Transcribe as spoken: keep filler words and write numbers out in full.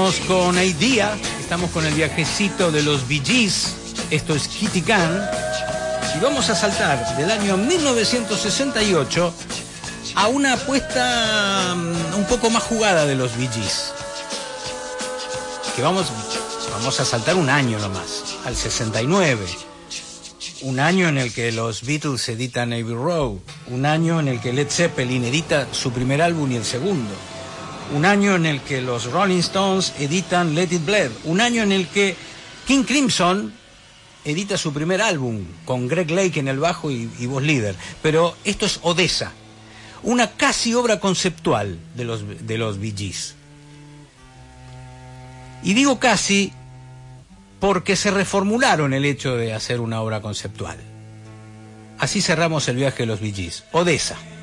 Estamos con Idea, estamos con el viajecito de los Bee Gees, esto es Kitty Gunn, y vamos a saltar del año mil novecientos sesenta y ocho a una apuesta un poco más jugada de los Bee Gees. Que vamos, vamos a saltar un año nomás, al sesenta y nueve. Un año en el que los Beatles editan Abbey Road, un año en el que Led Zeppelin edita su primer álbum y el segundo, un año en el que los Rolling Stones editan Let It Bleed, un año en el que King Crimson edita su primer álbum con Greg Lake en el bajo y, y voz líder. Pero esto es Odessa, una casi obra conceptual de los, de los Bee Gees. Y digo casi porque se reformularon el hecho de hacer una obra conceptual. Así cerramos el viaje de los Bee Gees. Odessa.